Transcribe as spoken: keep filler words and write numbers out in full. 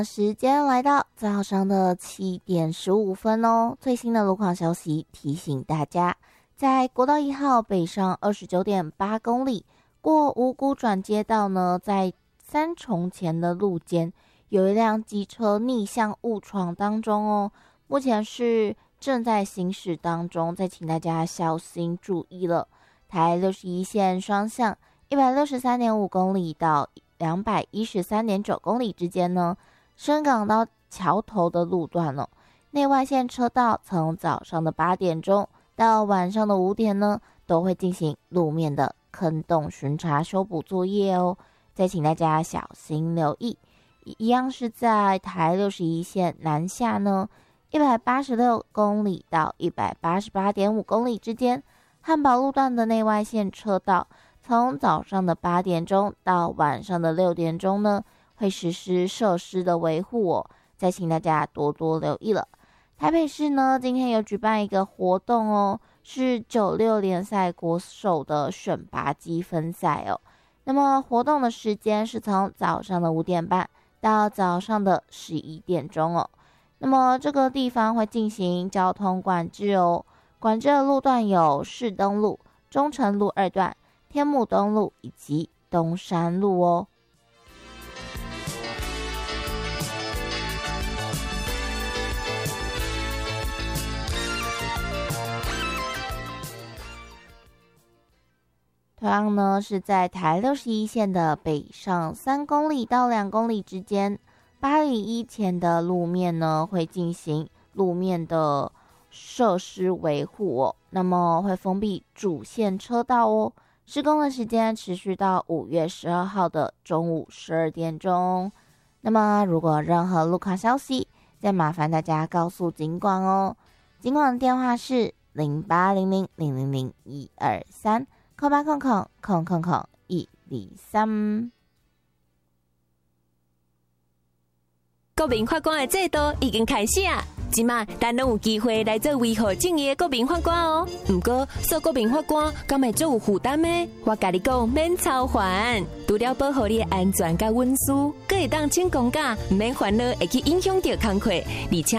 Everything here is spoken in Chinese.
时间来到早上的七点十五分哦。最新的路况消息提醒大家，在国道一号北上二十九点八公里，过五股转接道呢，在三重前的路肩有一辆机车逆向误闯当中哦，目前是正在行驶当中，再请大家小心注意了。台六十一线双向一百六十三点五公里到两百一十三点九公里之间呢，深港到桥头的路段哦，内外线车道从早上的八点钟到晚上的五点呢，都会进行路面的坑洞巡查修补作业哦，再请大家小心留意。一样是在台六十一线南下呢，一百八十六公里到一百八十八点五公里之间，汉宝路段的内外线车道从早上的八点钟到晚上的六点钟呢，会实施设施的维护哦，再请大家多多留意了。台北市呢，今天有举办一个活动哦，是九六联赛国手的选拔积分赛哦。那么活动的时间是从早上的五点半到早上的十一点钟哦。那么这个地方会进行交通管制哦，管制的路段有士东路、中城路二段、天母东路以及东山路哦。同样呢，是在台六十一线的北上三公里到两公里之间，八里一前的路面呢会进行路面的设施维护哦，那么会封闭主线车道哦。施工的时间持续到五月十二号的中午十二点钟。那么如果任何路况消息，再麻烦大家告诉警管哦。警管的电话是零八零零零零零一二三。空八空空空空空一二三。 国民法官的制度已经开始啊！即马咱拢有机会来做维护正义的国民法官哦。不过做国民法官敢会做有负担呢？我甲你讲免操烦，除了保护你的安全甲隐私，阁会当请公假，唔免烦恼会去影响到工课，而且